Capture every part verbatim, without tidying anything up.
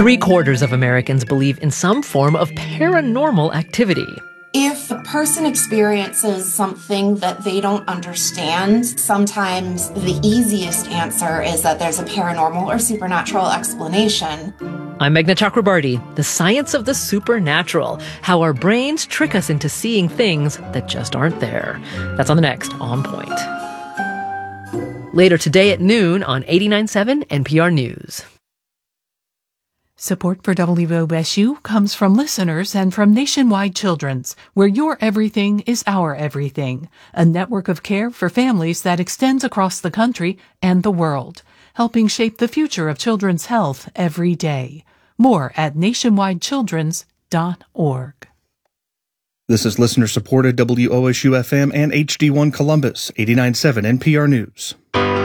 Three quarters of Americans believe in some form of paranormal activity. If a person experiences something that they don't understand, sometimes the easiest answer is that there's a paranormal or supernatural explanation. I'm Meghna Chakrabarty. The science of the supernatural, how our brains trick us into seeing things that just aren't there. That's on the next On Point. Later today at noon on eighty-nine point seven N P R News. Support for W O S U comes from listeners and from Nationwide Children's, where your everything is our everything, a network of care for families that extends across the country and the world, helping shape the future of children's health every day. More at nationwide children's dot org. This is listener-supported W O S U F M and H D one Columbus, eighty-nine point seven N P R News.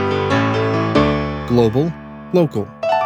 Global, local.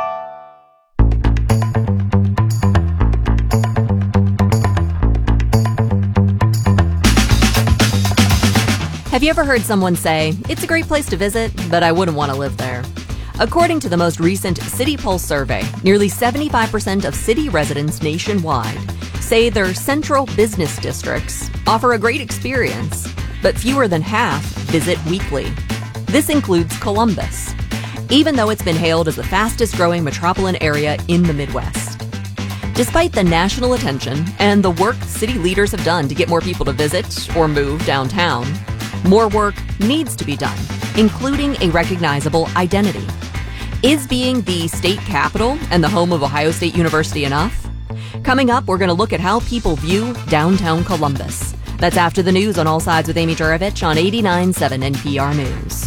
Have you ever heard someone say, "It's a great place to visit, but I wouldn't want to live there"? According to the most recent City Pulse survey, nearly seventy-five percent of city residents nationwide say their central business districts offer a great experience, but fewer than half visit weekly. This includes Columbus, even though it's been hailed as the fastest growing metropolitan area in the Midwest. Despite the national attention and the work city leaders have done to get more people to visit or move downtown, more work needs to be done, including a recognizable identity. Is being the state capital and the home of Ohio State University enough? Coming up, we're going to look at how people view downtown Columbus. That's after the news on All Sides with Amy Juravich on eighty-nine point seven N P R News.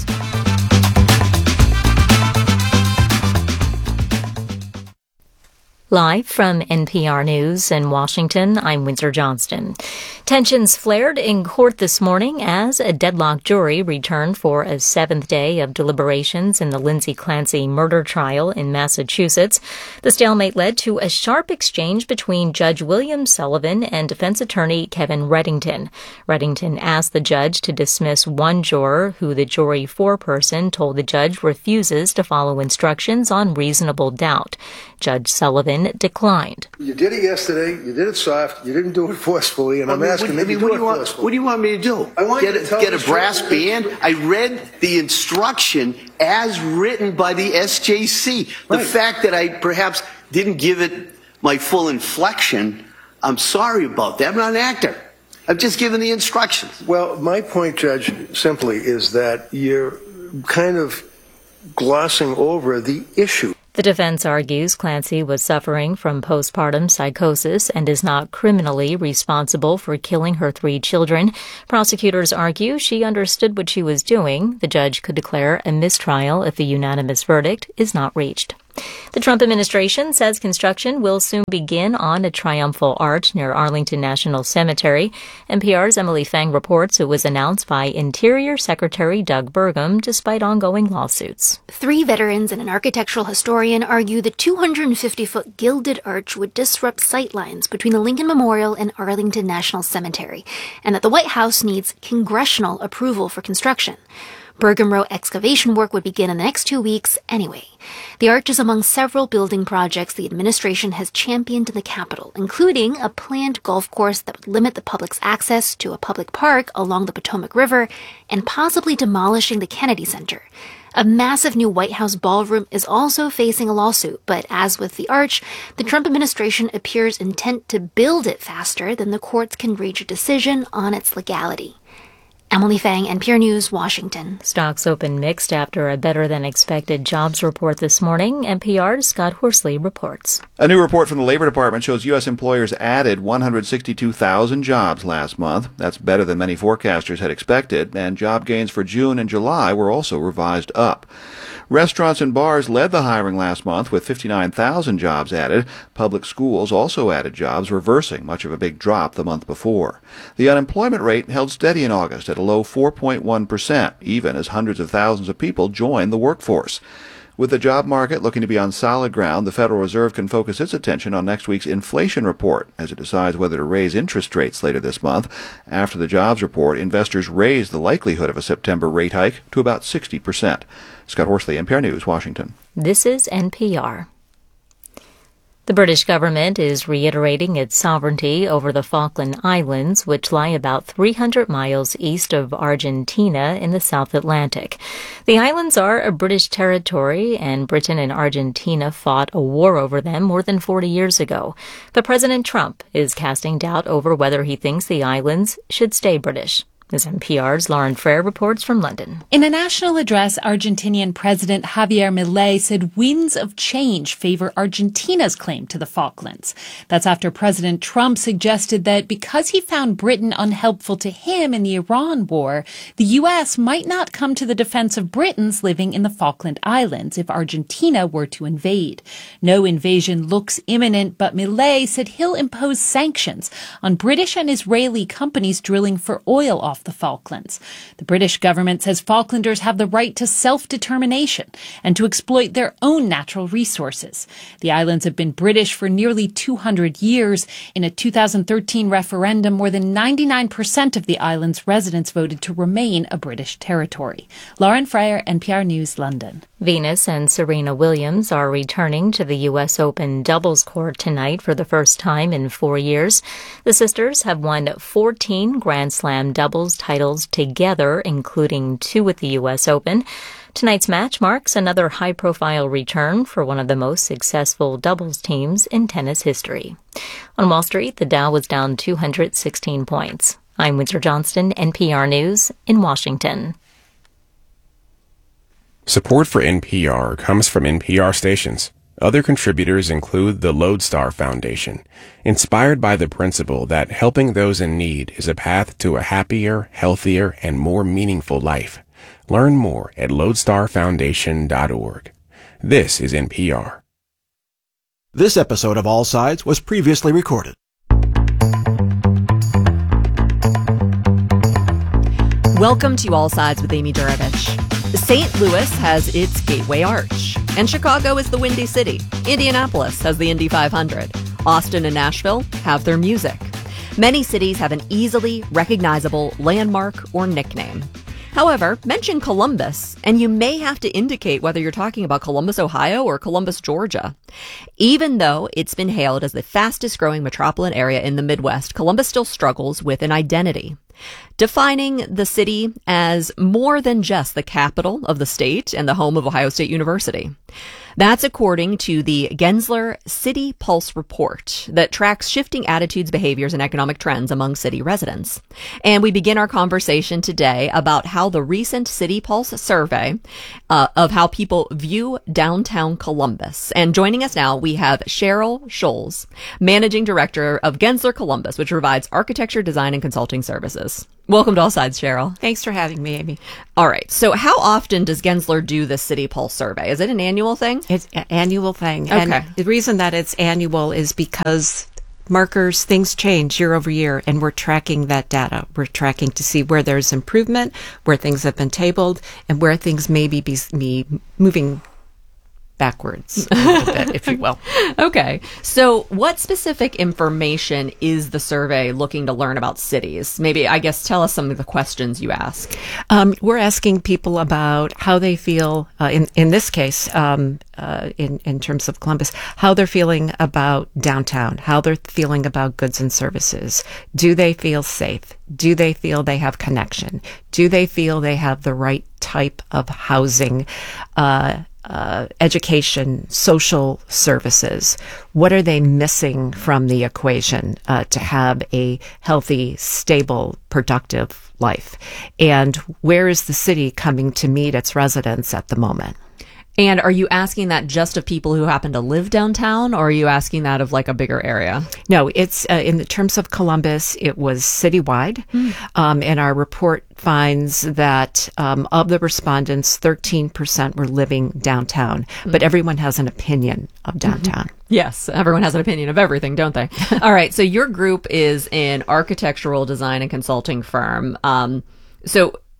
Live from N P R News in Washington, I'm Windsor Johnston. Tensions flared in court this morning as a deadlocked jury returned for a seventh day of deliberations in the Lindsay Clancy murder trial in Massachusetts. The stalemate led to a sharp exchange between Judge William Sullivan and defense attorney Kevin Reddington. Reddington asked the judge to dismiss one juror who the jury foreperson told the judge refuses to follow instructions on reasonable doubt. Judge Sullivan declined. You did it yesterday. You did it soft. You didn't do it forcefully, and I'm what, asking what, maybe I mean, do what it do you want, forcefully. What do you want me to do? I want get you to a, tell get a the brass truth. band? I read the instruction as written by the S J C. The Right. fact that I perhaps didn't give it my full inflection, I'm sorry about that. I'm not an actor. I've just given the instructions. Well, my point, Judge, simply is that you're kind of glossing over the issue. The defense argues Clancy was suffering from postpartum psychosis and is not criminally responsible for killing her three children. Prosecutors argue she understood what she was doing. The judge could declare a mistrial if a unanimous verdict is not reached. The Trump administration says construction will soon begin on a triumphal arch near Arlington National Cemetery. N P R's Emily Fang reports it was announced by Interior Secretary Doug Burgum despite ongoing lawsuits. Three veterans and an architectural historian argue the two hundred fifty foot gilded arch would disrupt sightlines between the Lincoln Memorial and Arlington National Cemetery, and that the White House needs congressional approval for construction. Burgum wrote excavation work would begin in the next two weeks anyway. The arch is among several building projects the administration has championed in the Capitol, including a planned golf course that would limit the public's access to a public park along the Potomac River, and possibly demolishing the Kennedy Center. A massive new White House ballroom is also facing a lawsuit, but as with the arch, the Trump administration appears intent to build it faster than the courts can reach a decision on its legality. Emily Fang, N P R News, Washington. Stocks opened mixed after a better-than-expected jobs report this morning. N P R's Scott Horsley reports. A new report from the Labor Department shows U S employers added one hundred sixty-two thousand jobs last month. That's better than many forecasters had expected, and job gains for June and July were also revised up. Restaurants and bars led the hiring last month with fifty-nine thousand jobs added. Public schools also added jobs, reversing much of a big drop the month before. The unemployment rate held steady in August at a low four point one percent, even as hundreds of thousands of people joined the workforce. With the job market looking to be on solid ground, the Federal Reserve can focus its attention on next week's inflation report as it decides whether to raise interest rates later this month. After the jobs report, investors raised the likelihood of a September rate hike to about sixty percent. Scott Horsley, N P R News, Washington. This is N P R. The British government is reiterating its sovereignty over the Falkland Islands, which lie about three hundred miles east of Argentina in the South Atlantic. The islands are a British territory, and Britain and Argentina fought a war over them more than forty years ago. But President Trump is casting doubt over whether he thinks the islands should stay British. As N P R's Lauren Frere reports from London. In a national address, Argentinian President Javier Milei said winds of change favor Argentina's claim to the Falklands. That's after President Trump suggested that because he found Britain unhelpful to him in the Iran war, the U S might not come to the defense of Britons living in the Falkland Islands if Argentina were to invade. No invasion looks imminent, but Milei said he'll impose sanctions on British and Israeli companies drilling for oil off the Falklands. The British government says Falklanders have the right to self-determination and to exploit their own natural resources. The islands have been British for nearly two hundred years. In a two thousand thirteen referendum, more than ninety-nine percent of the island's residents voted to remain a British territory. Lauren Frere, N P R News, London. Venus and Serena Williams are returning to the U S Open doubles court tonight for the first time in four years. The sisters have won fourteen Grand Slam doubles titles together, including two at the U S Open. Tonight's match marks another high-profile return for one of the most successful doubles teams in tennis history. On Wall Street, the Dow was down two hundred sixteen points. I'm Windsor Johnston, N P R News in Washington. Support for N P R comes from N P R stations. Other contributors include the Lodestar Foundation, inspired by the principle that helping those in need is a path to a happier, healthier, and more meaningful life. Learn more at lodestar foundation dot org. This is N P R. This episode of All Sides was previously recorded. Welcome to All Sides with Amy Durovich. Saint Louis has its Gateway Arch, and Chicago is the Windy City. Indianapolis has the Indy five hundred. Austin and Nashville have their music. Many cities have an easily recognizable landmark or nickname. However, mention Columbus, and you may have to indicate whether you're talking about Columbus, Ohio, or Columbus, Georgia. Even though it's been hailed as the fastest growing metropolitan area in the Midwest, Columbus still struggles with an identity, defining the city as more than just the capital of the state and the home of Ohio State University. That's according to the Gensler City Pulse report that tracks shifting attitudes, behaviors, and economic trends among city residents. And we begin our conversation today about how the recent City Pulse survey uh, of how people view downtown Columbus. And joining us now, we have Cheryl Scholes, Managing Director of Gensler Columbus, which provides architecture, design, and consulting services. Welcome to All Sides, Cheryl. Thanks for having me, Amy. All right. So how often does Gensler do the City Pulse survey? Is it an annual thing? It's an annual thing. Okay. And the reason that it's annual is because markers, things change year over year, and we're tracking that data. We're tracking to see where there's improvement, where things have been tabled, and where things may be, be moving backwards a little bit, if you will. Okay. So what specific information is the survey looking to learn about cities? Maybe, I guess, tell us some of the questions you ask. Um, we're asking people about how they feel, uh, in, in this case, um, uh, in, in terms of Columbus, how they're feeling about downtown, how they're feeling about goods and services. Do they feel safe? Do they feel they have connection? Do they feel they have the right type of housing, uh, Uh, education, social services? What are they missing from the equation uh, to have a healthy, stable, productive life? And where is the city coming to meet its residents at the moment? And are you asking that just of people who happen to live downtown, or are you asking that of like a bigger area? No, it's uh, in the terms of Columbus, it was citywide. Mm. Um, and our report finds that um, of the respondents, thirteen percent were living downtown, mm. but everyone has an opinion of downtown. Mm-hmm. Yes, everyone has an opinion of everything, don't they? All right, so your group is an architectural design and consulting firm. Um, so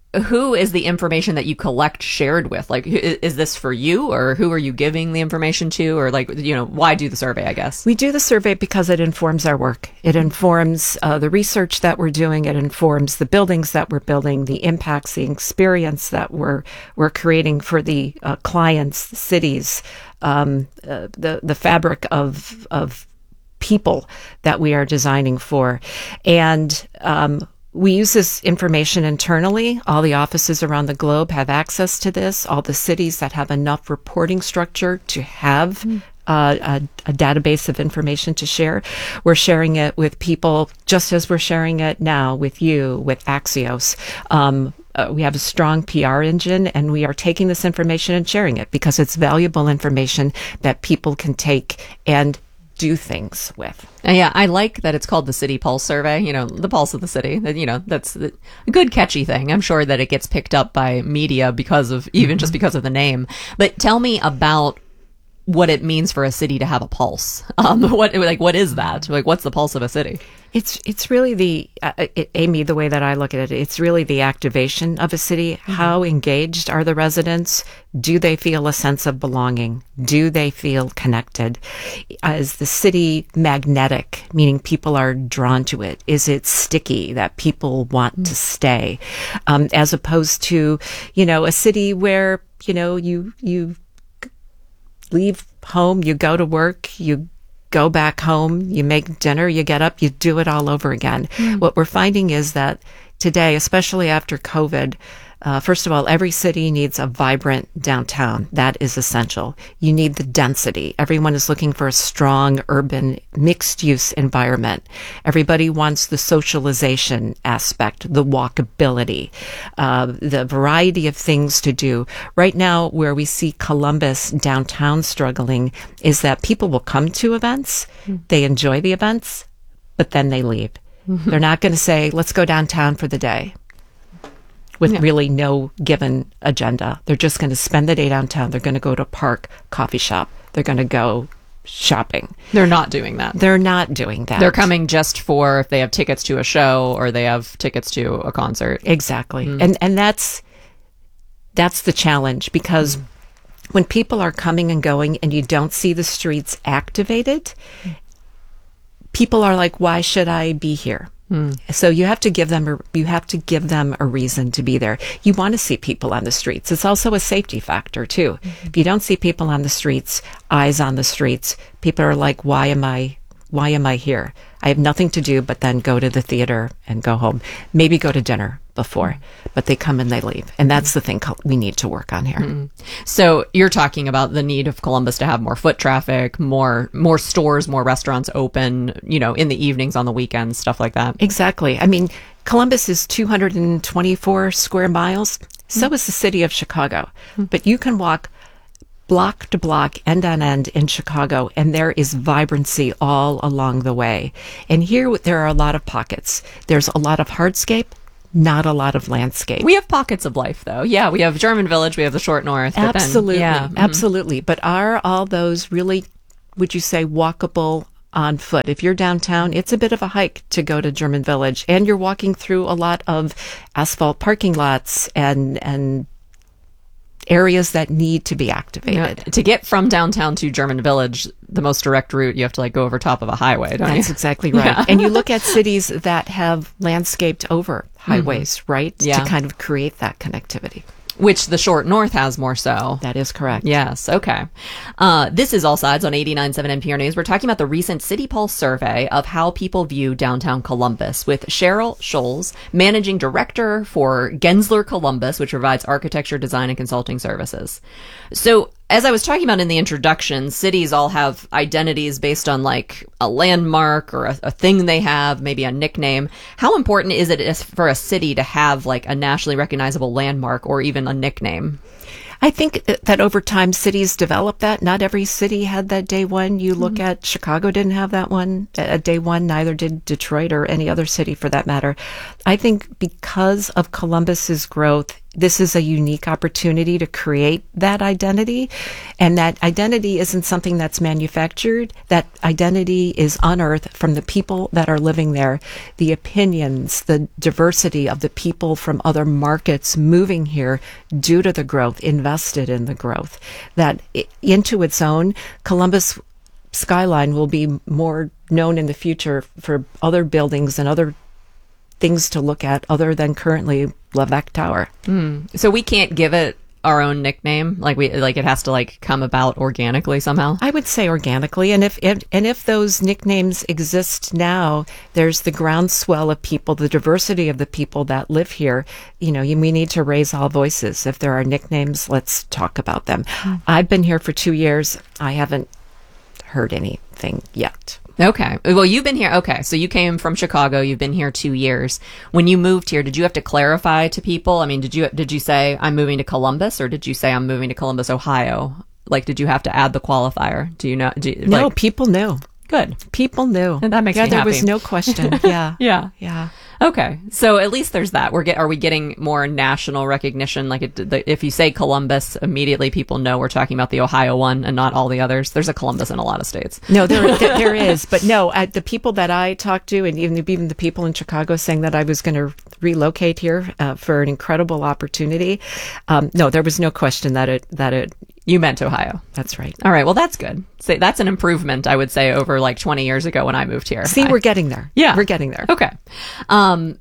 who is the information that you collect shared with? Like, is this for you, or who are you giving the information to? Or like, you know, why do the survey, I guess? We do the survey because it informs our work. It informs uh, the research that we're doing. It informs the buildings that we're building, the impacts, the experience that we're we're creating for the uh, clients, the cities, um, uh, the the fabric of of people that we are designing for. And um we use this information internally. All the offices around the globe have access to this. All the cities that have enough reporting structure to have mm. uh, a, a database of information to share. We're sharing it with people just as we're sharing it now with you, with Axios. Um, uh, we have a strong P R engine, and we are taking this information and sharing it because it's valuable information that people can take and do things with. Uh, yeah, I like that it's called the City Pulse Survey, you know, the pulse of the city. That, you know, that's a good catchy thing. I'm sure that it gets picked up by media because of, even mm-hmm. just because of the name. But tell me about what it means for a city to have a pulse. Um, what, like, what is that? Like, what's the pulse of a city? It's it's really the, uh, it, Amy, the way that I look at it, it's really the activation of a city. Mm-hmm. How engaged are the residents? Do they feel a sense of belonging? Do they feel connected? Is the city magnetic, meaning people are drawn to it? Is it sticky, that people want mm-hmm. to stay? Um, as opposed to, you know, a city where, you know, you, you leave home, you go to work, you go back home, you make dinner, you get up, you do it all over again. Mm. What we're finding is that today, especially after COVID, uh, first of all, every city needs a vibrant downtown. That is essential. You need the density. Everyone is looking for a strong urban mixed-use environment. Everybody wants the socialization aspect, the walkability, uh, the variety of things to do. Right now, where we see Columbus downtown struggling is that people will come to events, mm. they enjoy the events, but then they leave. Mm-hmm. They're not going to say, let's go downtown for the day, with yeah. really no given agenda. They're just going to spend the day downtown. They're going to go to a park, coffee shop. They're going to go shopping. They're not doing that. They're not doing that. They're coming just for if they have tickets to a show or they have tickets to a concert. Exactly. Mm. And and that's that's the challenge, because mm. when people are coming and going and you don't see the streets activated, mm. people are like, why should I be here? Hmm. So you have to give them a, you have to give them a reason to be there. You want to see people on the streets. It's also a safety factor too. Mm-hmm. If you don't see people on the streets, eyes on the streets, people are like, why am I why am I here? I have nothing to do but then go to the theater and go home. Maybe go to dinner before, mm-hmm. but they come and they leave. And that's the thing we need to work on here. Mm-hmm. So you're talking about the need of Columbus to have more foot traffic, more more stores, more restaurants open, you know, in the evenings, on the weekends, stuff like that. Exactly. I mean, Columbus is two hundred twenty-four square miles. So mm-hmm. is the city of Chicago. Mm-hmm. But you can walk block to block, end on end in Chicago, and there is vibrancy all along the way. And here there are a lot of pockets. There's a lot of hardscape, not a lot of landscape. We have pockets of life, though. Yeah, we have German Village, we have the Short North. Absolutely, then, yeah. absolutely. But are all those really, would you say, walkable on foot? If you're downtown, it's a bit of a hike to go to German Village, and you're walking through a lot of asphalt parking lots and and areas that need to be activated. Yeah. To get from downtown to German Village, the most direct route, you have to like go over top of a highway, don't That's you? That's exactly right. Yeah. And you look at cities that have landscaped over highways, mm-hmm. right? Yeah. To kind of create that connectivity. Which the Short North has more so. That is correct. Yes. Okay. Uh, this is All Sides on eighty-nine point seven N P R News. We're talking about the recent City Pulse survey of how people view downtown Columbus with Cheryl Scholes, Managing Director for Gensler Columbus, which provides architecture, design, and consulting services. So, as I was talking about in the introduction, cities all have identities based on like a landmark or a, a thing they have, maybe a nickname. How important is it for a city to have like a nationally recognizable landmark or even a nickname? I think that over time cities develop that. Not every city had that day one. You look mm-hmm. at Chicago didn't have that one at day one, neither did Detroit or any other city for that matter. I think because of Columbus's growth, this is a unique opportunity to create that identity. And that identity isn't something that's manufactured. That identity is unearthed from the people that are living there, the opinions, the diversity of the people from other markets moving here due to the growth, invested in the growth. That into its own, Columbus skyline will be more known in the future for other buildings and other things to look at other than currently Levesque Tower. Mm. So we can't give it our own nickname, like we like it has to like come about organically somehow. I would say organically, and if, if and if those nicknames exist now, there's the groundswell of people, the diversity of the people that live here. You know, we need to raise all voices. If there are nicknames, let's talk about them. Mm. I've been here for two years. I haven't heard anything yet. Okay. Well, you've been here. Okay. So you came from Chicago. You've been here two years. When you moved here, did you have to clarify to people? I mean, did you, did you say I'm moving to Columbus, or did you say I'm moving to Columbus, Ohio? Like, did you have to add the qualifier? Do you know? Do you, no, like, people knew. Good. People knew. And that makes yeah, me there happy. was no question. Yeah. yeah. Yeah. Okay. So at least there's that. We're get, are we getting more national recognition? Like, it, the, if you say Columbus, immediately people know we're talking about the Ohio one and not all the others. There's a Columbus in a lot of states. No, there there, there is. But no, I, the people that I talked to, and even, even the people in Chicago saying that I was going to relocate here uh, for an incredible opportunity, um, no, there was no question that it, that it, You meant Ohio. That's right. All right. Well, that's good. So that's an improvement, I would say, over like twenty years ago when I moved here. See, I, we're getting there. Yeah. We're getting there. Okay. Um,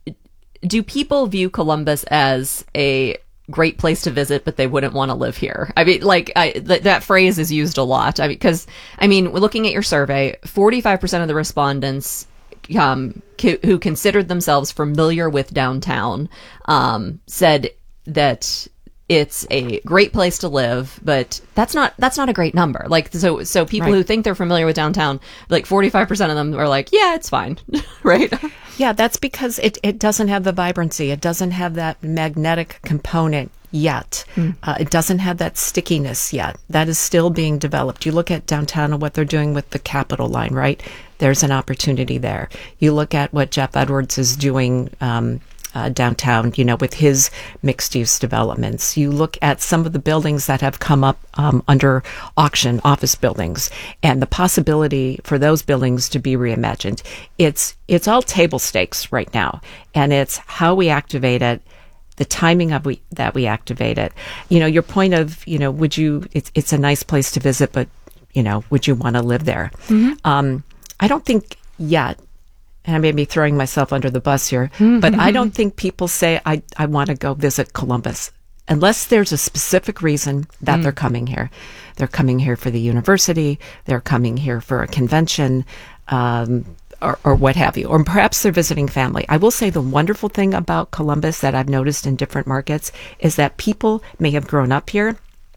do people view Columbus as a great place to visit, but they wouldn't want to live here? I mean, like, I, th- that phrase is used a lot. I mean, because, I mean, looking at your survey, forty-five percent of the respondents um, c- who considered themselves familiar with downtown um, said that it's a great place to live, but that's not that's not a great number. Like, so so people Right. who think they're familiar with downtown, like forty-five percent of them are like, yeah, it's fine, right? Yeah, that's because it, it doesn't have the vibrancy. It doesn't have that magnetic component yet. Mm. Uh, it doesn't have that stickiness yet. That is still being developed. You look at downtown and what they're doing with the Capitol line, right? There's an opportunity there. You look at what Jeff Edwards is doing um, uh, downtown, you know, with his mixed-use developments. You look at some of the buildings that have come up um, under auction, office buildings, and the possibility for those buildings to be reimagined. It's it's all table stakes right now, and it's how we activate it, the timing of we that we activate it. You know, your point of, you know, would you? It's it's a nice place to visit, but you know, would you want to live there? Mm-hmm. Um, I don't think yet. And I may be throwing myself under the bus here, mm-hmm. but I don't think people say, I, I want to go visit Columbus unless there's a specific reason that mm. they're coming here. They're coming here for the university. They're coming here for a convention, um, or, or what have you. Or perhaps they're visiting family. I will say the wonderful thing about Columbus that I've noticed in different markets is that people may have grown up here,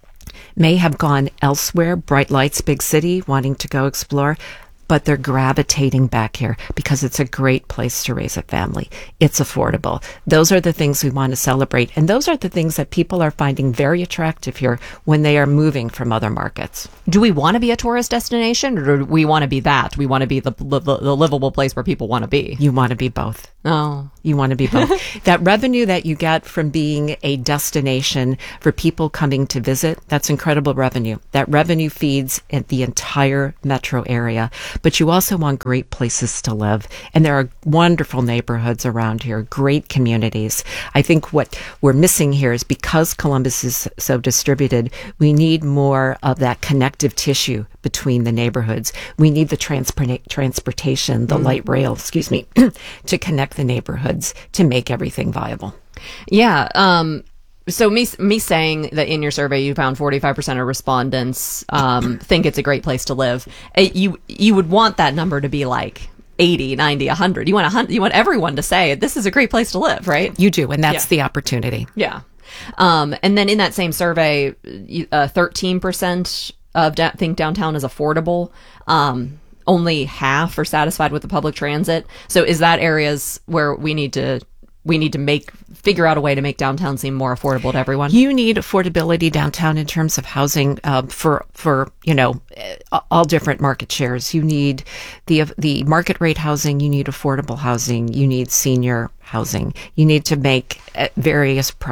may have gone elsewhere, bright lights, big city, wanting to go explore, but they're gravitating back here because it's a great place to raise a family. It's affordable. Those are the things we want to celebrate. And those are the things that people are finding very attractive here when they are moving from other markets. Do we want to be a tourist destination, or do we want to be that? We want to be the, the, the livable place where people want to be? You want to be both. Oh. You want to be both. That revenue that you get from being a destination for people coming to visit, that's incredible revenue. That revenue feeds the entire metro area. But you also want great places to live. And there are wonderful neighborhoods around here, great communities. I think what we're missing here is because Columbus is so distributed, we need more of that connective tissue between the neighborhoods. We need the transport- transportation, the mm. light rail, excuse me, to connect the neighborhoods to make everything viable. Yeah. Um, so me, me saying that in your survey you found forty-five percent of respondents um, think it's a great place to live. You you would want that number to be like eighty, ninety, one hundred. You want a, you want everyone to say this is a great place to live, right? You do, and that's yeah. the opportunity. Yeah. Um, and then in that same survey, uh, thirteen percent of da- think downtown is affordable. Um, only half are satisfied with the public transit. So is that areas where we need to we need to make figure out a way to make downtown seem more affordable to everyone? You need affordability downtown in terms of housing uh, for for you know all different market shares. You need the the market rate housing. You need affordable housing. You need senior housing. You need to make various price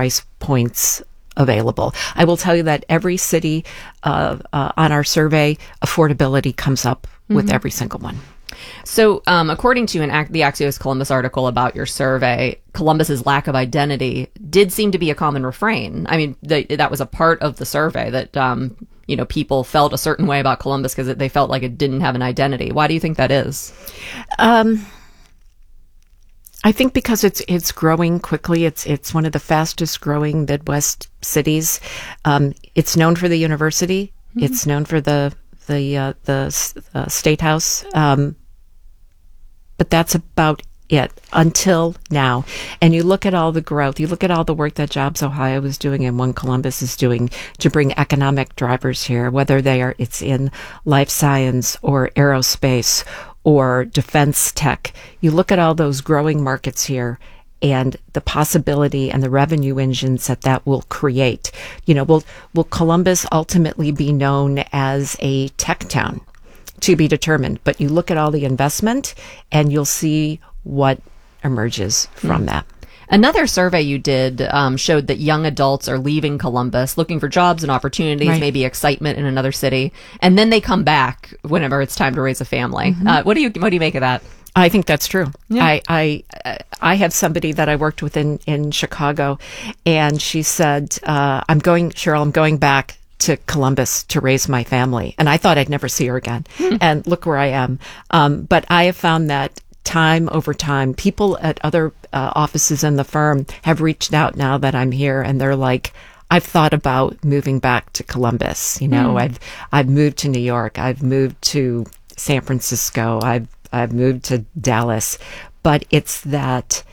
points available. I will tell you that every city uh, uh, on our survey, affordability comes up with Mhm. every single one. So, um, according to an Ac- the Axios Columbus article about your survey, Columbus's lack of identity did seem to be a common refrain. I mean, they, that was a part of the survey that, um, you know, people felt a certain way about Columbus because they felt like it didn't have an identity. Why do you think that is? Um, I think because it's it's growing quickly. It's it's one of the fastest growing Midwest cities. Um, it's known for the university. Mm-hmm. It's known for the the uh, the uh, state house. Um, but that's about it until now. And you look at all the growth. You look at all the work that Jobs Ohio is doing and One Columbus is doing to bring economic drivers here, whether they are it's in life science or aerospace or defense tech. You look at all those growing markets here and the possibility and the revenue engines that that will create. You know, will will Columbus ultimately be known as a tech town? To be determined. But you look at all the investment and you'll see what emerges from mm. that. Another survey you did um, showed that young adults are leaving Columbus looking for jobs and opportunities, right. maybe excitement in another city, and then they come back whenever it's time to raise a family. Mm-hmm. Uh, what do you what do you make of that? I think that's true. Yeah. I, I I have somebody that I worked with in, in Chicago, and she said, uh, "I'm going, Cheryl. I'm going back to Columbus to raise my family," and I thought I'd never see her again. Mm. And look where I am. Um, but I have found that time over time, people at other uh, offices in the firm have reached out now that I'm here, and they're like, I've thought about moving back to Columbus. You know, mm. I've I've moved to New York. I've moved to San Francisco. I've I've moved to Dallas. But it's that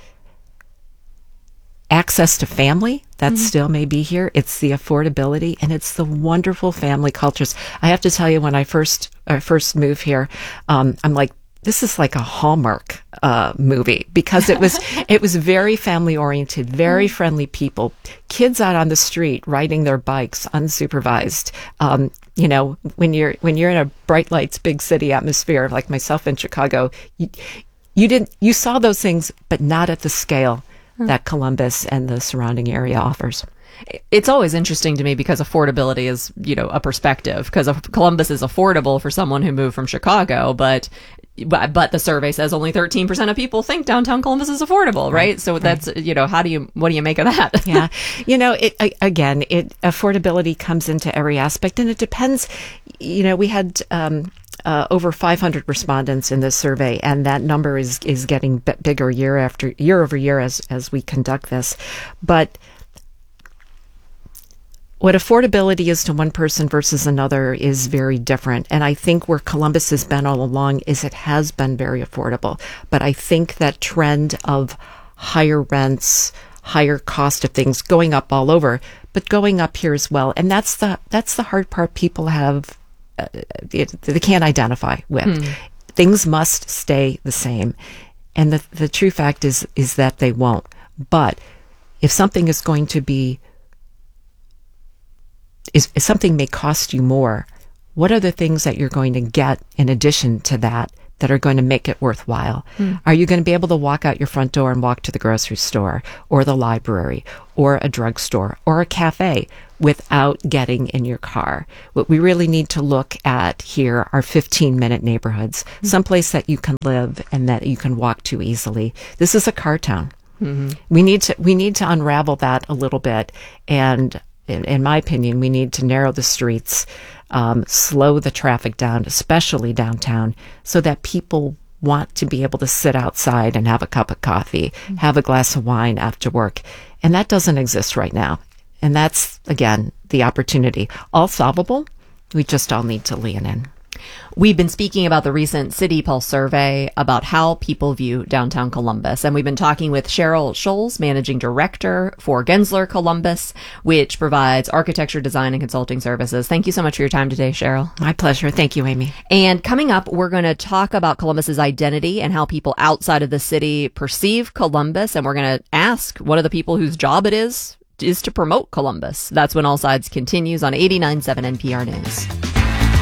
access to family that mm-hmm. still may be here. It's the affordability, and it's the wonderful family cultures. I have to tell you, when I first I first moved here, um, I'm like, this is like a Hallmark uh, movie, because it was it was very family oriented, very mm. friendly people, kids out on the street riding their bikes unsupervised. Um, you know, when you're when you're in a bright lights, big city atmosphere like myself in Chicago, you, you didn't you saw those things, but not at the scale mm. that Columbus and the surrounding area offers. It's always interesting to me because affordability is, you know, a perspective, because Columbus is affordable for someone who moved from Chicago, but but the survey says only thirteen percent of people think downtown Columbus is affordable, right? right so right. that's, you know, how do you, what do you make of that? Yeah. You know, it, again, it, affordability comes into every aspect, and it depends. You know, we had, um, Uh, over five hundred respondents in this survey, and that number is is getting b- bigger year after year over year as as we conduct this. But what affordability is to one person versus another is very different. And I think where Columbus has been all along is it has been very affordable. But I think that trend of higher rents, higher cost of things going up all over, but going up here as well. And that's the that's the hard part people have. Uh, it, they can't identify with. Hmm. Things must stay the same. And the the true fact is is that they won't. But if something is going to be, is if something may cost you more, what are the things that you're going to get in addition to that that are going to make it worthwhile? Hmm. Are you going to be able to walk out your front door and walk to the grocery store or the library or a drugstore or a cafe without getting in your car? What we really need to look at here are fifteen-minute neighborhoods, mm-hmm. someplace that you can live and that you can walk to easily. This is a car town. Mm-hmm. We need to we need to unravel that a little bit, and in, in my opinion, we need to narrow the streets, um, slow the traffic down, especially downtown, so that people want to be able to sit outside and have a cup of coffee, mm-hmm. have a glass of wine after work. And that doesn't exist right now. And that's, again, the opportunity. All solvable. We just all need to lean in. We've been speaking about the recent City Pulse survey about how people view downtown Columbus. And we've been talking with Cheryl Scholes, Managing Director for Gensler Columbus, which provides architecture, design, and consulting services. Thank you so much for your time today, Cheryl. My pleasure. Thank you, Amy. And coming up, we're going to talk about Columbus's identity and how people outside of the city perceive Columbus. And we're going to ask, what are the people whose job it is is to promote Columbus? That's when All Sides continues on eighty-nine point seven N P R News.